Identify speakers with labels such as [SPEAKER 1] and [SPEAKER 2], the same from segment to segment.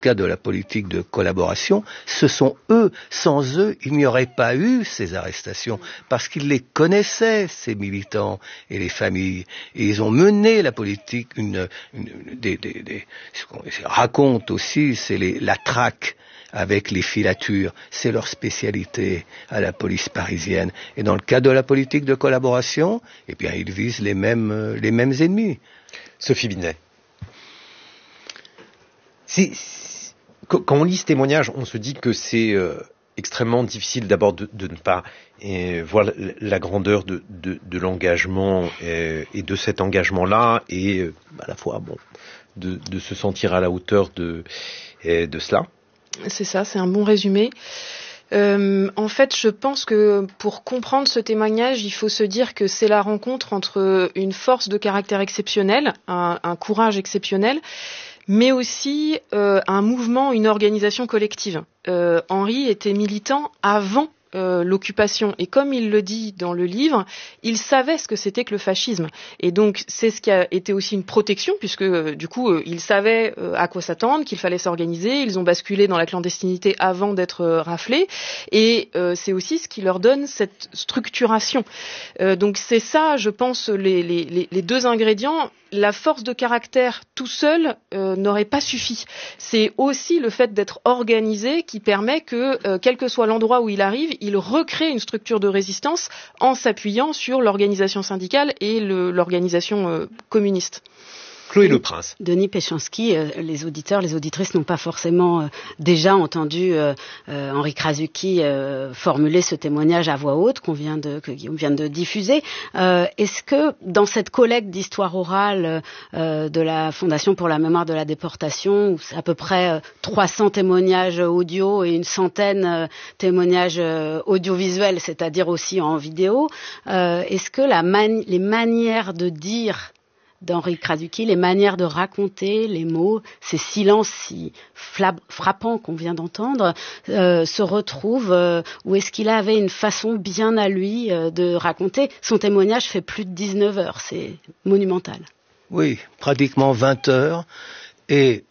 [SPEAKER 1] cas de la politique de collaboration, ce sont eux. Sans eux, il n'y aurait pas eu ces arrestations, parce qu'ils les connaissaient, ces militants et les familles. Et ils ont mené la politique, ce qu'on raconte aussi, c'est la traque avec les filatures. C'est leur spécialité à la police parisienne. Et dans le cas de la politique de collaboration, eh bien, ils visent les mêmes ennemis.
[SPEAKER 2] Sophie Binet. Quand on lit ce témoignage, on se dit que c'est extrêmement difficile d'abord de ne pas voir la grandeur de l'engagement et de cet engagement-là, et à la fois de se sentir à la hauteur de cela.
[SPEAKER 3] C'est ça, c'est un bon résumé. En fait, je pense que pour comprendre ce témoignage, il faut se dire que c'est la rencontre entre une force de caractère exceptionnelle, un courage exceptionnel, mais aussi un mouvement, une organisation collective. Henri était militant avant l'occupation, et comme il le dit dans le livre, il savait ce que c'était que le fascisme, et donc c'est ce qui a été aussi une protection, puisque du coup ils savaient à quoi s'attendre, qu'il fallait s'organiser. Ils ont basculé dans la clandestinité avant d'être raflés, et c'est aussi ce qui leur donne cette structuration. Donc c'est ça, je pense, les deux ingrédients. La force de caractère tout seul n'aurait pas suffi. C'est aussi le fait d'être organisé qui permet que, quel que soit l'endroit où il arrive, il recrée une structure de résistance en s'appuyant sur l'organisation syndicale et l'organisation communiste.
[SPEAKER 2] Chloé Leprince.
[SPEAKER 4] Denis Péchanski, les auditeurs, les auditrices n'ont pas forcément déjà entendu Henri Krasucki formuler ce témoignage à voix haute que Guillaume vient de diffuser. Est-ce que dans cette collecte d'histoire orale de la Fondation pour la mémoire de la déportation, où c'est à peu près 300 témoignages audio et une centaine témoignages audiovisuels, c'est-à-dire aussi en vidéo, est-ce que les manières de dire d'Henri Krasucki, les manières de raconter, les mots, ces silences si frappants qu'on vient d'entendre, se retrouvent, ou est-ce qu'il avait une façon bien à lui de raconter? Son témoignage fait plus de 19 heures, c'est monumental.
[SPEAKER 1] Oui, pratiquement 20 heures, et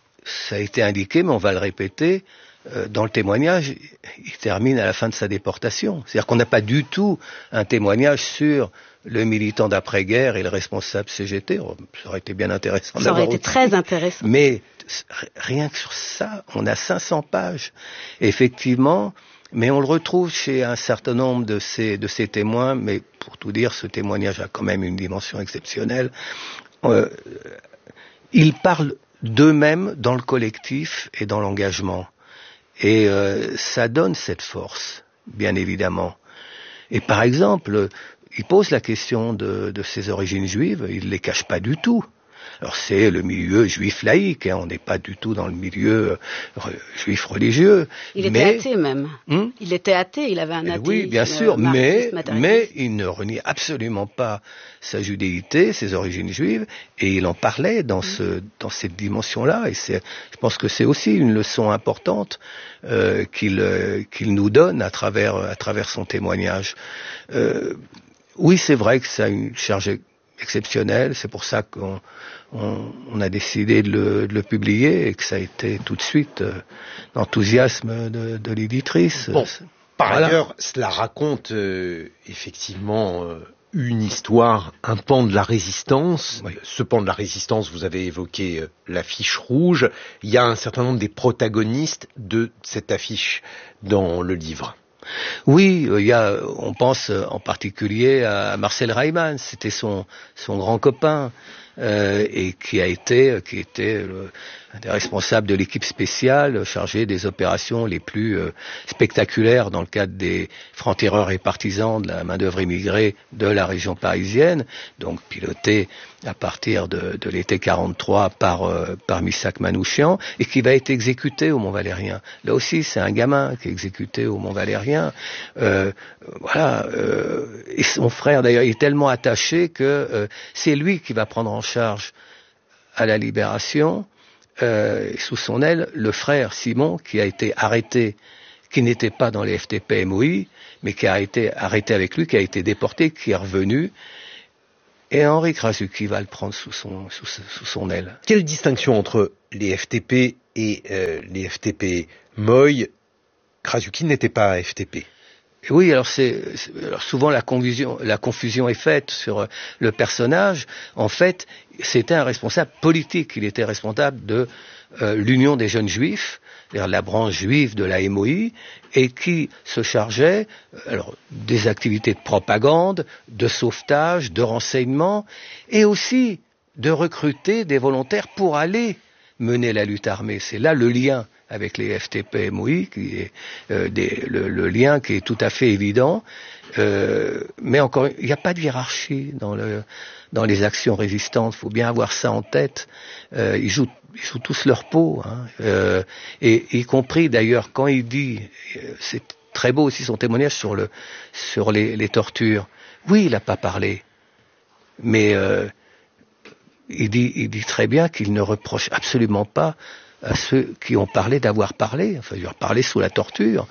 [SPEAKER 1] ça a été indiqué, mais on va le répéter, dans le témoignage, il termine à la fin de sa déportation. C'est-à-dire qu'on n'a pas du tout un témoignage sur le militant d'après-guerre et le responsable CGT. Ça aurait été bien intéressant.
[SPEAKER 4] Ça aurait été très intéressant.
[SPEAKER 1] Mais rien que sur ça, on a 500 pages. Effectivement, mais on le retrouve chez un certain nombre de ces témoins, mais pour tout dire, ce témoignage a quand même une dimension exceptionnelle. Ils parlent d'eux-mêmes dans le collectif et dans l'engagement. Et ça donne cette force, bien évidemment. Et par exemple, il pose la question de ses origines juives, il ne les cache pas du tout. Alors c'est le milieu juif laïque, on n'est pas du tout dans le milieu juif religieux.
[SPEAKER 4] Il était athée même. Il était athée, il avait un athéisme.
[SPEAKER 1] Oui, bien sûr, mais il ne renie absolument pas sa judéité, ses origines juives, et il en parlait dans cette dimension-là. Et je pense que c'est aussi une leçon importante qu'il nous donne à travers son témoignage. Oui, c'est vrai que ça a une charge exceptionnelle, c'est pour ça qu'on a décidé de le publier et que ça a été tout de suite l'enthousiasme de l'éditrice.
[SPEAKER 2] Bon, par ailleurs, cela raconte effectivement une histoire, un pan de la résistance. Oui. Ce pan de la résistance, vous avez évoqué l'affiche rouge. Il y a un certain nombre des protagonistes de cette affiche dans le livre.
[SPEAKER 1] Oui, on pense en particulier à Marcel Reimann, c'était son grand copain, et qui était un des responsables de l'équipe spéciale chargée des opérations les plus spectaculaires dans le cadre des francs-tireurs et partisans de la main-d'œuvre immigrée de la région parisienne, donc piloté à partir de l'été 43 par Missak Manouchian, et qui va être exécuté au Mont-Valérien. Là aussi, c'est un gamin qui est exécuté au Mont-Valérien. Et son frère, d'ailleurs, il est tellement attaché que c'est lui qui va prendre en charge à la Libération, sous son aile, le frère Simon, qui a été arrêté, qui n'était pas dans les FTP-MOI, mais qui a été arrêté avec lui, qui a été déporté, qui est revenu. Et Henri Krasucki va le prendre sous son aile.
[SPEAKER 2] Quelle distinction entre les FTP et les FTP Moy, Krasuki n'était pas FTP.
[SPEAKER 1] Oui, alors souvent la confusion est faite sur le personnage. En fait, c'était un responsable politique. Il était responsable de l'Union des jeunes juifs, c'est-à-dire la branche juive de la MOI, et qui se chargeait des activités de propagande, de sauvetage, de renseignement, et aussi de recruter des volontaires pour aller mener la lutte armée. C'est là le lien avec les FTP-MOI, qui est le lien qui est tout à fait évident. Mais encore, il n'y a pas de hiérarchie dans les actions résistantes. Il faut bien avoir ça en tête. Ils jouent tous leur peau, et y compris d'ailleurs quand il dit, c'est très beau aussi son témoignage sur les tortures. Oui, il n'a pas parlé, mais il dit très bien qu'il ne reproche absolument pas à ceux qui ont parlé d'avoir parlé, enfin, ils ont parlé sous la torture.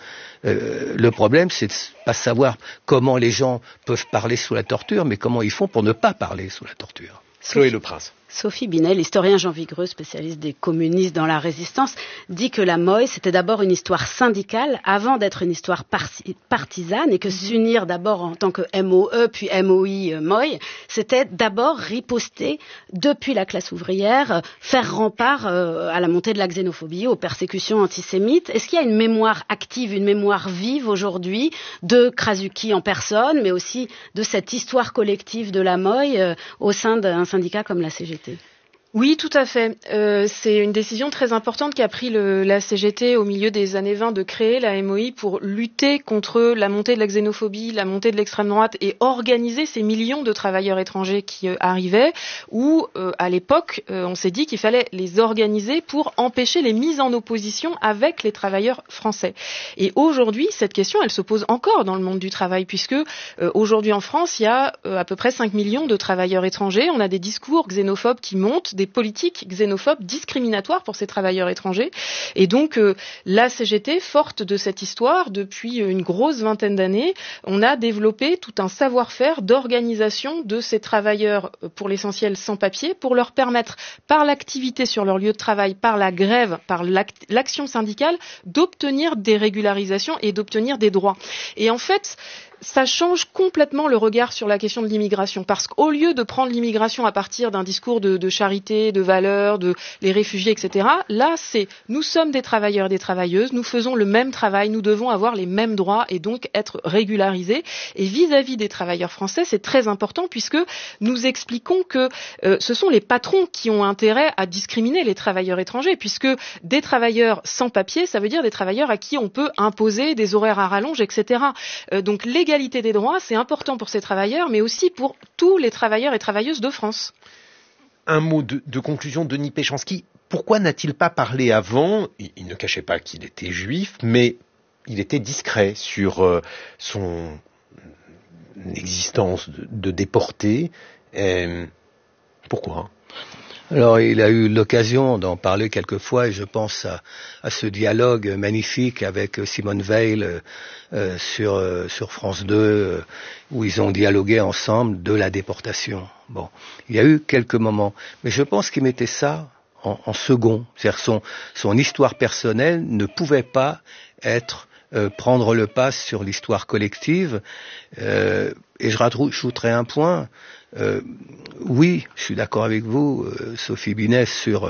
[SPEAKER 1] Le problème, c'est de pas savoir comment les gens peuvent parler sous la torture, mais comment ils font pour ne pas parler sous la torture.
[SPEAKER 2] Chloé Le Prince.
[SPEAKER 4] Sophie Binet, l'historien Jean Vigreux, spécialiste des communistes dans la résistance, dit que la MOI, c'était d'abord une histoire syndicale avant d'être une histoire partisane, et que s'unir d'abord en tant que MOE puis MOI MOI, c'était d'abord riposter depuis la classe ouvrière, faire rempart à la montée de la xénophobie, aux persécutions antisémites. Est-ce qu'il y a une mémoire active, une mémoire vive aujourd'hui de Krasuki en personne, mais aussi de cette histoire collective de la MOI au sein d'un syndicat comme la CGT?
[SPEAKER 3] Oui, tout à fait. C'est une décision très importante qu'a pris la CGT au milieu des années 20 de créer la MOI pour lutter contre la montée de la xénophobie, la montée de l'extrême droite et organiser ces millions de travailleurs étrangers qui arrivaient, où à l'époque on s'est dit qu'il fallait les organiser pour empêcher les mises en opposition avec les travailleurs français. Et aujourd'hui, cette question, elle se pose encore dans le monde du travail, puisque aujourd'hui en France, il y a à peu près 5 millions de travailleurs étrangers. On a des discours xénophobes qui montent, des politiques xénophobes discriminatoires pour ces travailleurs étrangers. Et donc, la CGT, forte de cette histoire, depuis une grosse vingtaine d'années, on a développé tout un savoir-faire d'organisation de ces travailleurs, pour l'essentiel sans papier, pour leur permettre, par l'activité sur leur lieu de travail, par la grève, par l'action syndicale, d'obtenir des régularisations et d'obtenir des droits. Et en fait, ça change complètement le regard sur la question de l'immigration, parce qu'au lieu de prendre l'immigration à partir d'un discours de charité, de valeurs, de les réfugiés, etc., là, c'est nous sommes des travailleurs et des travailleuses, nous faisons le même travail, nous devons avoir les mêmes droits et donc être régularisés. Et vis-à-vis des travailleurs français, c'est très important, puisque nous expliquons que ce sont les patrons qui ont intérêt à discriminer les travailleurs étrangers, puisque des travailleurs sans papier, ça veut dire des travailleurs à qui on peut imposer des horaires à rallonge, etc. Donc l'égalité des droits, c'est important pour ces travailleurs, mais aussi pour tous les travailleurs et travailleuses de France.
[SPEAKER 2] Un mot de conclusion, Denis Péchanski. Pourquoi n'a-t-il pas parlé avant? Il ne cachait pas qu'il était juif, mais il était discret sur son existence de déporté. Pourquoi?
[SPEAKER 1] Alors, il a eu l'occasion d'en parler quelquefois, et je pense à ce dialogue magnifique avec Simone Veil sur France 2, où ils ont dialogué ensemble de la déportation. Bon, il y a eu quelques moments, mais je pense qu'il mettait ça en second. C'est-à-dire son histoire personnelle ne pouvait pas prendre le pas sur l'histoire collective. Et je rajouterai un point. Oui, je suis d'accord avec vous, Sophie Binet, sur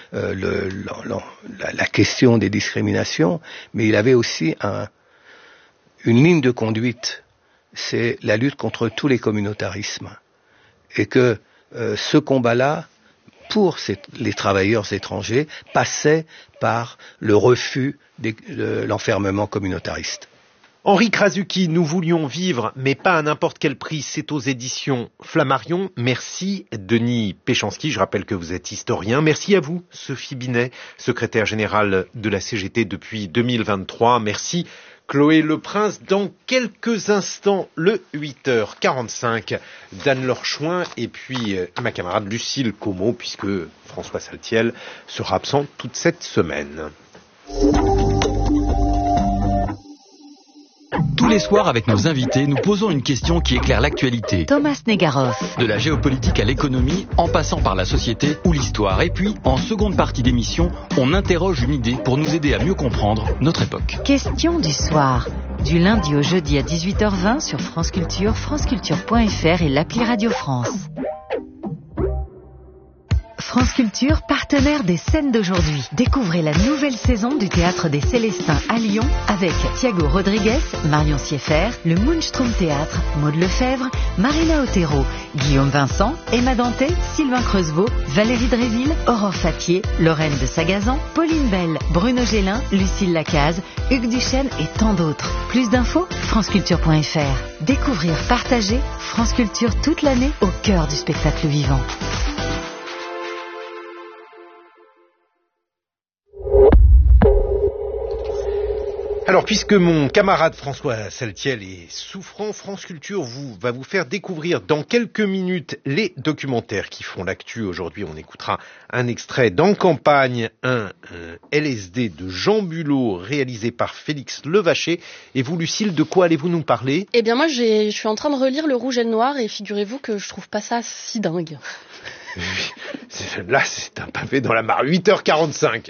[SPEAKER 1] la question des discriminations, mais il avait aussi une ligne de conduite, c'est la lutte contre tous les communautarismes. Et que ce combat-là, pour les travailleurs étrangers, passait par le refus de l'enfermement communautariste.
[SPEAKER 2] Henri Krasuki, Nous voulions vivre, mais pas à n'importe quel prix. C'est aux éditions Flammarion. Merci Denis Péchanski, je rappelle que vous êtes historien. Merci à vous Sophie Binet, secrétaire générale de la CGT depuis 2023. Merci Chloé Le Prince. Dans quelques instants, le 8h45, d'Anne-Laure Chouin et puis ma camarade Lucille Como, puisque François Saltiel sera absent toute cette semaine.
[SPEAKER 5] Tous les soirs, avec nos invités, nous posons une question qui éclaire l'actualité.
[SPEAKER 6] Thomas Negaroff.
[SPEAKER 5] De la géopolitique à l'économie, en passant par la société ou l'histoire. Et puis, en seconde partie d'émission, on interroge une idée pour nous aider à mieux comprendre notre époque.
[SPEAKER 6] Question du soir. Du lundi au jeudi à 18h20 sur France Culture, franceculture.fr et l'appli Radio France. France Culture, partenaire des scènes d'aujourd'hui. Découvrez la nouvelle saison du Théâtre des Célestins à Lyon avec Thiago Rodriguez, Marion Sieffert, le Moonstrom Théâtre, Maud Lefebvre, Marina Otero, Guillaume Vincent, Emma Dantet, Sylvain Creusevaux, Valérie Dréville, Aurore Fatier, Lorraine de Sagazan, Pauline Bell, Bruno Gélin, Lucille Lacaze, Hugues Duchesne et tant d'autres. Plus d'infos, franceculture.fr. Découvrir, partager, France Culture toute l'année au cœur du spectacle vivant.
[SPEAKER 2] Alors, puisque mon camarade François Saltiel est souffrant, France Culture va vous faire découvrir dans quelques minutes les documentaires qui font l'actu. Aujourd'hui, on écoutera un extrait d'En campagne, un LSD de Jean Bulot réalisé par Félix Levaché. Et vous, Lucille, de quoi allez-vous nous parler ?
[SPEAKER 7] Eh bien, moi, je suis en train de relire Le Rouge et le Noir et figurez-vous que je trouve pas ça si dingue.
[SPEAKER 2] Là, c'est un pavé dans la mare. 8h45.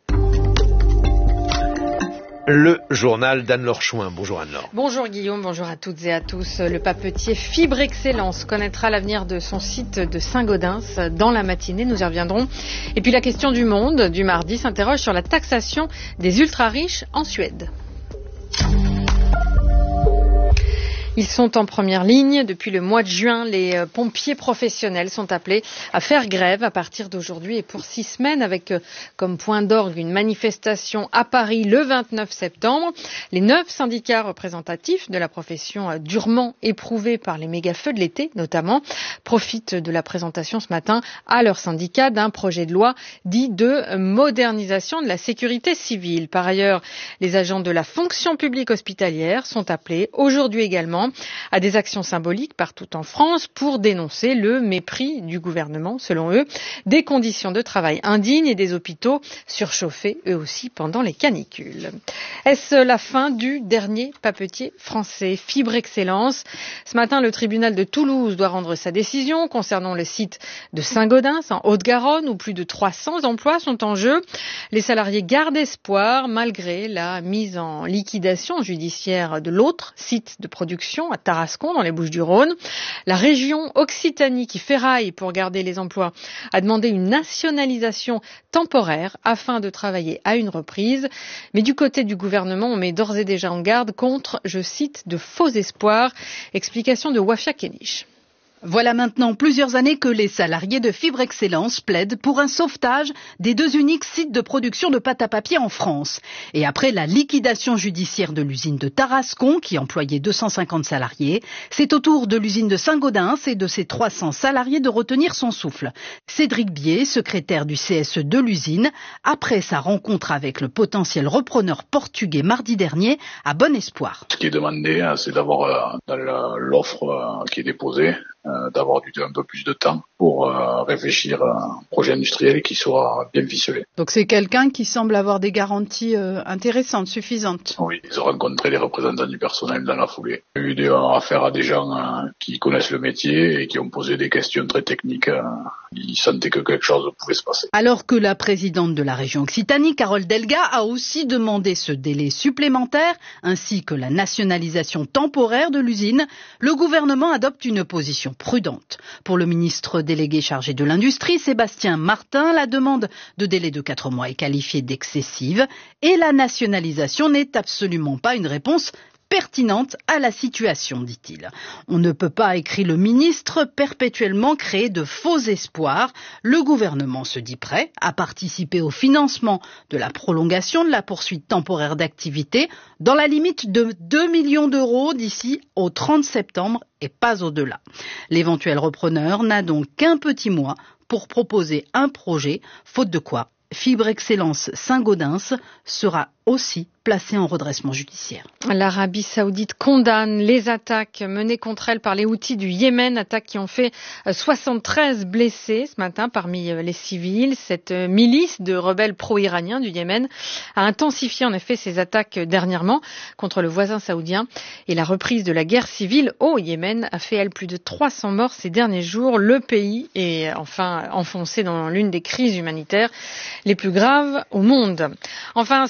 [SPEAKER 2] Le journal d'Anne-Laure Chouin. Bonjour Anne-Laure.
[SPEAKER 3] Bonjour Guillaume, bonjour à toutes et à tous. Le papetier Fibre Excellence connaîtra l'avenir de son site de Saint-Gaudens dans la matinée, nous y reviendrons. Et puis la question du monde du mardi s'interroge sur la taxation des ultra-riches en Suède. Ils sont en première ligne. Depuis le mois de juin, les pompiers professionnels sont appelés à faire grève à partir d'aujourd'hui et pour 6 semaines avec comme point d'orgue une manifestation à Paris le 29 septembre. Les 9 syndicats représentatifs de la profession durement éprouvée par les méga-feux de l'été notamment profitent de la présentation ce matin à leur syndicat d'un projet de loi dit de modernisation de la sécurité civile. Par ailleurs, les agents de la fonction publique hospitalière sont appelés aujourd'hui également à des actions symboliques partout en France pour dénoncer le mépris du gouvernement, selon eux, des conditions de travail indignes et des hôpitaux surchauffés, eux aussi, pendant les canicules. Est-ce la fin du dernier papetier français, Fibre Excellence ? Ce matin, le tribunal de Toulouse doit rendre sa décision concernant le site de Saint-Gaudens, en Haute-Garonne, où plus de 300 emplois sont en jeu. Les salariés gardent espoir, malgré la mise en liquidation judiciaire de l'autre site de production à Tarascon, dans les Bouches-du-Rhône. La région Occitanie, qui ferraille pour garder les emplois, a demandé une nationalisation temporaire afin de travailler à une reprise. Mais du côté du gouvernement, on met d'ores et déjà en garde contre, je cite, de faux espoirs. Explication de Wafia Kenich.
[SPEAKER 8] Voilà maintenant plusieurs années que les salariés de Fibre Excellence plaident pour un sauvetage des 2 uniques sites de production de pâte à papier en France. Et après la liquidation judiciaire de l'usine de Tarascon, qui employait 250 salariés, c'est au tour de l'usine de Saint-Gaudens et de ses 300 salariés de retenir son souffle. Cédric Bier, secrétaire du CSE de l'usine, après sa rencontre avec le potentiel repreneur portugais mardi dernier, a bon espoir.
[SPEAKER 9] Ce qui est demandé, c'est d'avoir dans l'offre qui est déposée, d'avoir un peu plus de temps pour réfléchir à un projet industriel qui soit bien ficelé.
[SPEAKER 8] Donc c'est quelqu'un qui semble avoir des garanties intéressantes, suffisantes.
[SPEAKER 9] Oui, ils ont rencontré les représentants du personnel dans la foulée. Il y a eu affaire à des gens qui connaissent le métier et qui ont posé des questions très techniques. Ils sentaient que quelque chose pouvait se passer.
[SPEAKER 8] Alors que la présidente de la région Occitanie, Carole Delga, a aussi demandé ce délai supplémentaire, ainsi que la nationalisation temporaire de l'usine, le gouvernement adopte une position prudente. Pour le ministre délégué chargé de l'industrie, Sébastien Martin, la demande de délai de 4 mois est qualifiée d'excessive et la nationalisation n'est absolument pas une réponse pertinente à la situation, dit-il. On ne peut pas, écrit le ministre, perpétuellement créer de faux espoirs. Le gouvernement se dit prêt à participer au financement de la prolongation de la poursuite temporaire d'activité dans la limite de 2 millions d'euros d'ici au 30 septembre et pas au-delà. L'éventuel repreneur n'a donc qu'un petit mois pour proposer un projet, faute de quoi Fibre Excellence Saint-Gaudens sera aussi placée en redressement judiciaire.
[SPEAKER 10] L'Arabie Saoudite condamne les attaques menées contre elle par les Houthis du Yémen, attaques qui ont fait 73 blessés ce matin parmi les civils. Cette milice de rebelles pro-iraniens du Yémen a intensifié en effet ses attaques dernièrement contre le voisin saoudien, et la reprise de la guerre civile au Yémen a fait, elle, plus de 300 morts ces derniers jours. Le pays est enfin enfoncé dans l'une des crises humanitaires les plus graves au monde. Enfin,